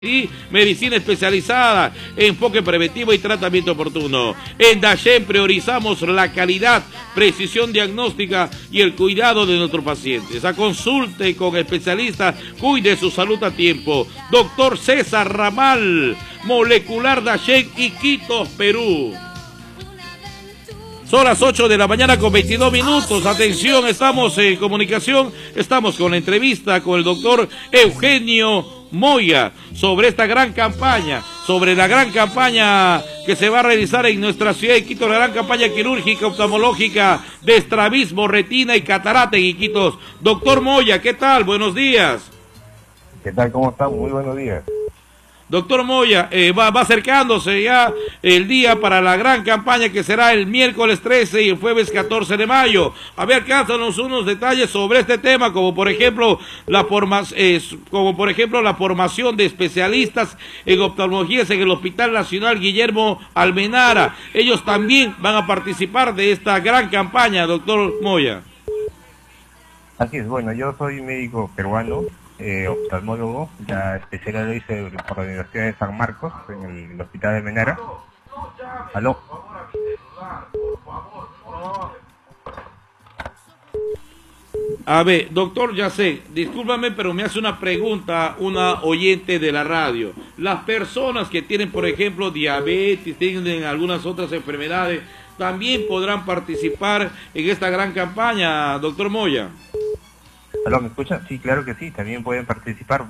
y medicina especializada, enfoque preventivo y tratamiento oportuno. En Dashen priorizamos la calidad, precisión diagnóstica y el cuidado de nuestros pacientes. A consulte con especialistas, cuide su salud a tiempo. Doctor César Ramal, Molecular Dashen, Iquitos, Perú. Son las 8 de la mañana con 22 minutos. Atención, estamos en comunicación. Estamos con la entrevista con el doctor Eugenio Moya sobre esta gran campaña, sobre la gran campaña que se va a realizar en nuestra ciudad de Iquitos, la gran campaña quirúrgica, oftalmológica, de estrabismo, retina y catarata en Iquitos. Doctor Moya, ¿qué tal? Buenos días. ¿Qué tal? ¿Cómo están? Muy buenos días. Doctor Moya, va acercándose ya el día para la gran campaña que será el miércoles 13 y el jueves 14 de mayo. A ver, alcánzanos unos detalles sobre este tema, como por ejemplo la formación de especialistas en oftalmología en el Hospital Nacional Guillermo Almenara. Ellos también van a participar de esta gran campaña, doctor Moya. Así es, bueno, yo soy médico peruano, oftalmólogo, ya especialidad lo hice por la Universidad de San Marcos, en el Hospital de Almenara. ¿Aló? A ver, doctor, ya sé, discúlpame, pero me hace una pregunta una oyente de la radio. Las personas que tienen, por ejemplo, diabetes, tienen algunas otras enfermedades, ¿también podrán participar en esta gran campaña, doctor Moya? ¿Aló, me escuchan? Sí, claro que sí, también pueden participar.